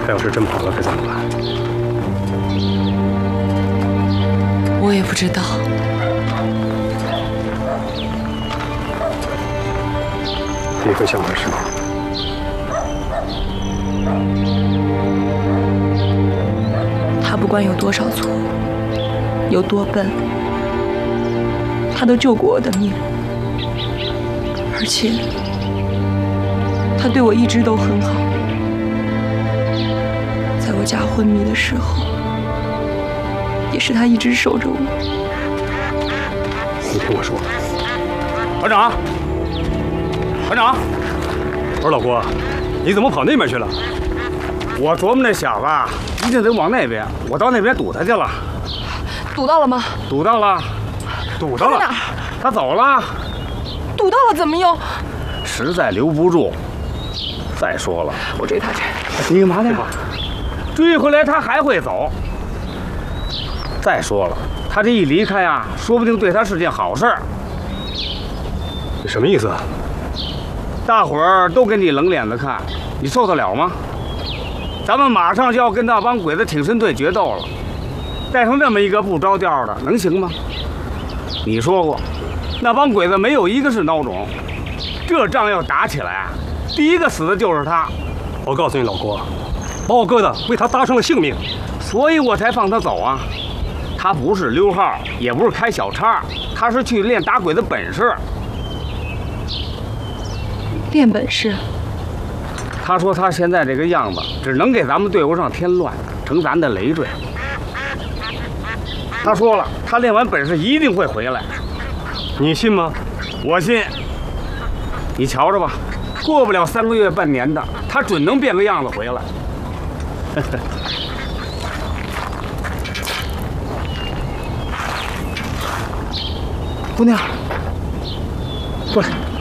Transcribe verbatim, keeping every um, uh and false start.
他要是真跑了，该怎么办？ 我也不知道。 你会想他是吗？ 他不管有多少错，有多笨，他都救过我的命，而且他对我一直都很好。在我家昏迷的时候，也是他一直守着我。 你听我说， 团长，团长， 我说老郭，你怎么跑那边去了？ 我琢磨那小子一定得往那边，我到那边堵他去了。 堵到了吗？ 堵到了， 堵到了。 在哪儿？ 他走了。 堵到了，怎么又？ 实在留不住。再说了， 我追他去。 你干嘛呢？追回来他还会走。再说了，他这一离开啊，说不定对他是件好事儿。 你什么意思？ 大伙儿都给你冷脸子看，你受得了吗？咱们马上就要跟那帮鬼子挺身队决斗了，带上这么一个不着调的，能行吗？你说过，那帮鬼子没有一个是孬种，这仗要打起来啊，第一个死的就是他。 我告诉你，老郭，把我哥的为他搭上了性命， 所以我才放他走啊。他不是溜号，也不是开小差，他是去练打鬼的本事。 练本事。 他说他现在这个样子，只能给咱们队伍上添乱，成咱的累赘。他说了，他练完本事一定会回来。 你信吗？ 我信。你瞧着吧，过不了三个月半年的，他准能变个样子回来。姑娘，过来。